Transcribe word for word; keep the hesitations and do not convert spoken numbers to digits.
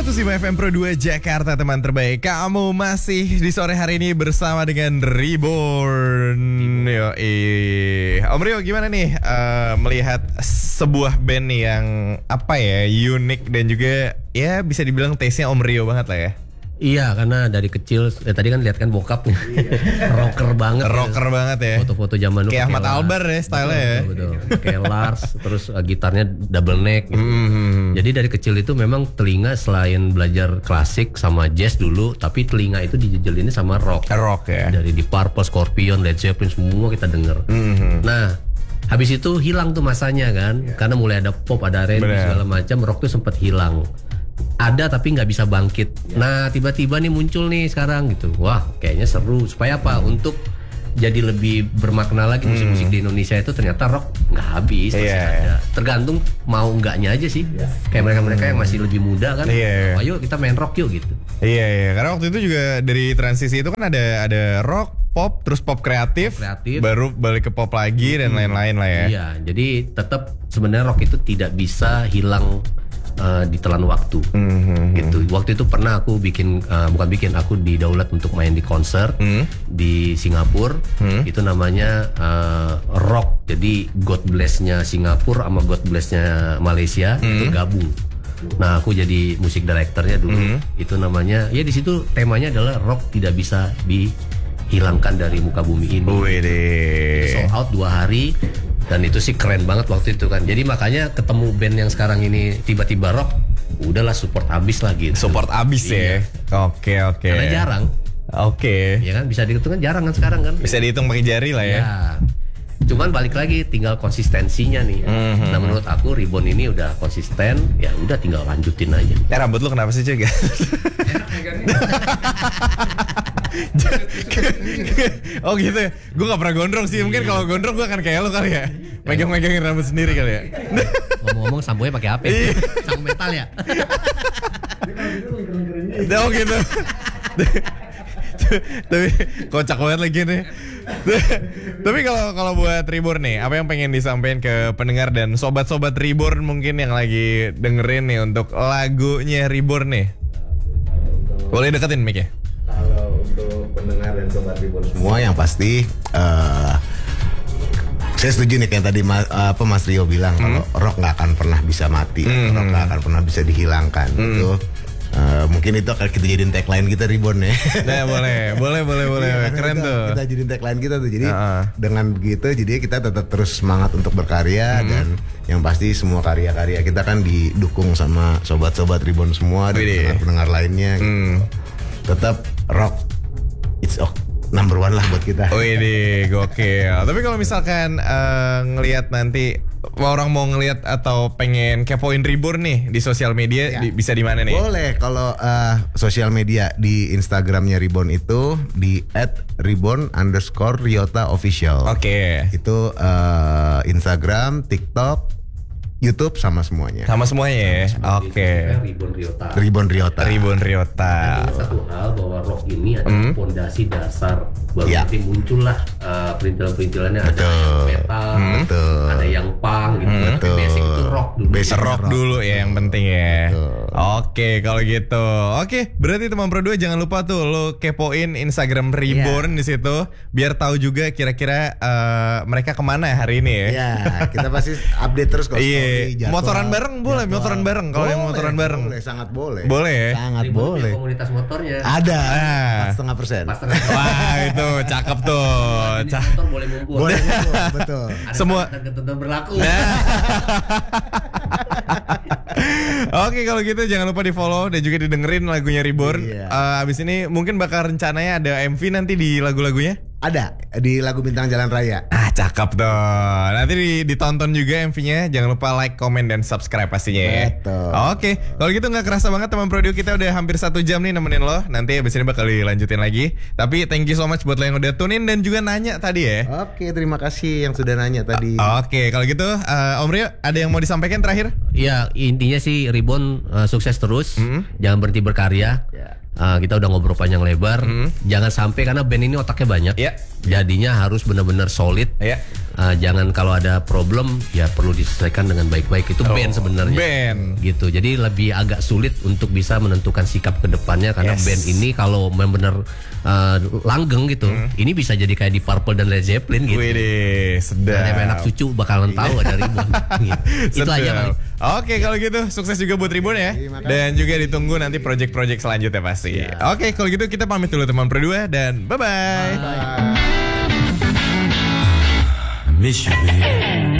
seratus lima F M Pro dua Jakarta, teman terbaik. Kamu masih di sore hari ini bersama dengan Reborn. Yo, eh. Om Rio, gimana nih uh, melihat sebuah band nih yang apa ya, unik dan juga ya bisa dibilang taste-nya Om Rio banget lah ya. Iya, karena dari kecil eh, tadi kan lihat kan bokap nih. rocker banget. Rocker ya. banget ya. Foto-foto zaman dulu. Kayak Ahmad Albar ya style-nya ya. Betul, betul. Kayak Lars, terus uh, gitarnya double neck gitu. Mm-hmm. Jadi dari kecil itu memang telinga selain belajar klasik sama jazz dulu, tapi telinga itu dijejelinnya sama rock. Rock ya. Dari Deep Purple, Scorpion, Led Zeppelin semua kita denger. Mm-hmm. Nah, habis itu hilang tuh masanya kan, yeah. Karena mulai ada pop, ada R and B segala macam, rock tuh sempat hilang. Ada tapi nggak bisa bangkit. Ya. Nah tiba-tiba nih muncul nih sekarang gitu. Wah kayaknya seru. Supaya apa? Hmm. Untuk jadi lebih bermakna lagi musik-musik hmm. di Indonesia itu ternyata rock nggak habis masih yeah. ada. Tergantung mau nggaknya aja sih. Yeah. Kayak mereka-mereka yang masih lebih muda kan. Yeah. Ayo kita main rock yuk gitu. Iya yeah, iya. Yeah. Karena waktu itu juga dari transisi itu kan ada ada rock, pop, terus pop kreatif, pop kreatif. Baru balik ke pop lagi hmm. dan lain-lain lah ya. Iya. Jadi tetap sebenarnya rock itu tidak bisa hilang Uh, ditelan waktu, mm-hmm. gitu. Waktu itu pernah aku bikin, uh, bukan bikin, aku didaulat untuk main di konser mm. di Singapura. Mm. Itu namanya uh, rock. Jadi God Bless-nya Singapura sama God Bless-nya Malaysia mm. itu gabung. Nah aku jadi musik directornya dulu. Mm. Itu namanya, ya di situ temanya adalah rock tidak bisa dihilangkan dari muka bumi ini. Wede. Sold out dua hari. Dan itu sih keren banget waktu itu kan. Jadi makanya ketemu band yang sekarang ini tiba-tiba rock, udahlah support abis lah gitu. Support abis iya. ya. Oke oke. Karena jarang. Oke. Ya kan bisa dihitung kan jarang kan sekarang kan. Bisa dihitung pakai jari lah ya. Ya. Cuman balik lagi tinggal konsistensinya nih. Mm-hmm. Nah menurut aku Reborn ini udah konsisten, ya udah tinggal lanjutin aja. Eh rambut lu kenapa sih cuy? Oh gitu ya. Gue gak pernah gondrong sih. Mungkin kalau gondrong gue akan kayak lo kali ya. Megang-megangin rambut sendiri kali ya. Ngomong-ngomong sambonya pakai apa? Sampo metal ya. Oh gitu. Tapi kocak banget lagi nih. Tapi kalau kalau buat Reborn nih, apa yang pengen disampaikan ke pendengar dan sobat-sobat Reborn mungkin yang lagi dengerin nih untuk lagunya Reborn nih? Boleh deketin mic-nya. Kalau untuk pendengar dan sobat Reborn semua yang pasti uh, saya setuju nih kayak tadi mas, apa Mas Rio bilang, hmm. kalau rock nggak akan pernah bisa mati, hmm. rock nggak akan pernah bisa dihilangkan. Hmm. Itu uh, mungkin itu akan kita jadiin tagline kita Reborn ya. Nah, boleh, boleh, boleh, boleh, ya, keren kita, tuh. Kita jadiin tagline kita tuh. Jadi uh-uh. dengan begitu, jadi kita tetap terus semangat untuk berkarya hmm. dan yang pasti semua karya-karya kita kan didukung sama sobat-sobat Reborn semua dan pendengar-pendengar lainnya. Gitu. Hmm. Tetap rock, it's okay. Number one lah buat kita. Oh ini gokil. Tapi kalau misalkan uh, ngelihat nanti orang mau ngelihat atau pengen kepoin Reborn nih di sosial media, ya. di, bisa di mana nih? Boleh kalau uh, sosial media di Instagramnya Reborn itu di at reborn underscore riota official. Oke. Okay. Itu uh, Instagram, TikTok, YouTube sama semuanya. Sama semuanya ya. Oke. Okay. Reborn Riota. Reborn Riota. Reborn Riota. Nah, satu hal bahwa rock ini adalah fondasi mm. dasar. Baru ya. nanti muncullah uh, perintilan-perintilannya. Ada yang metal, mm. ada yang punk gitu. Mm. Betul. Basic itu rock dulu. Basic rock, rock dulu ya yang penting ya. Betul. Oke kalau gitu. Oke berarti teman Pro dua jangan lupa tuh lo kepoin Instagram Reborn yeah. di situ biar tahu juga kira-kira uh, mereka kemana ya hari ini ya. Iya kita pasti update terus kok. Iya. Motoran bareng boleh, jadwal. Motoran bareng kalau yang motoran bareng. Boleh, sangat boleh. Boleh ya? Sangat Reborn boleh. Komunitas motornya. Ada. Ah. empat setengah persen. Wah itu cakep tuh. Ca- motor boleh ngumpul. Boleh ngumpul, betul. Ada semua ketentuan berlaku. Nah. Oke kalau gitu jangan lupa di follow dan juga didengerin lagunya Reborn. Iya. Uh, abis ini mungkin bakal rencananya ada M V nanti di lagu-lagunya. Ada di lagu Bintang Jalan Raya. Ah cakep tuh. Nanti ditonton juga M V-nya. Jangan lupa like, comment, dan subscribe pastinya ya. Betul. Oke, kalau gitu nggak kerasa banget teman Pro dua kita udah hampir satu jam nih nemenin lo. Nanti abis ini bakal dilanjutin lagi. Tapi thank you so much buat lo yang udah tune in dan juga nanya tadi ya. Oke, terima kasih yang sudah nanya tadi. Oke, kalau gitu uh, Om Rio ada yang mau disampaikan terakhir? Ya intinya sih Reborn uh, sukses terus. Mm-hmm. Jangan berhenti berkarya. Yeah. uh, kita udah ngobrol panjang lebar. Hmm. Jangan sampai karena band ini otaknya banyak. Yeah. Jadinya harus benar-benar solid. Yeah. Uh, jangan kalau ada problem ya perlu diselesaikan dengan baik-baik. Itu oh, band sebenarnya. Band. Gitu. Jadi lebih agak sulit untuk bisa menentukan sikap ke depannya karena yes. band ini kalau benar-benar uh, langgeng gitu. Hmm. Ini bisa jadi kayak di Purple dan Led Zeppelin gitu. Wih, sedap. Dan anak cucu bakalan tahu ada Ribbon. Gitu. Itu aja kali. Oke, kalau gitu sukses juga buat Ribbon ya. Dan juga ditunggu nanti project-project selanjutnya pasti. Ya. Oke, kalau gitu kita pamit dulu teman berdua dan bye-bye. Bye. Miss you, baby.